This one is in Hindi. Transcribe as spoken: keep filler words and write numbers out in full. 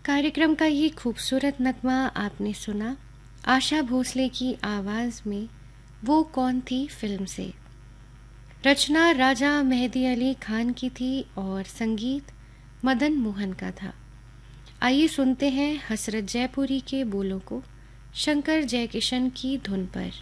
कार्यक्रम का ये खूबसूरत नगमा आपने सुना आशा भोसले की आवाज़ में वो कौन थी फिल्म से। रचना राजा मेहदी अली खान की थी और संगीत मदन मोहन का था। आइए सुनते हैं हसरत जयपुरी के बोलों को शंकर जयकिशन की धुन पर।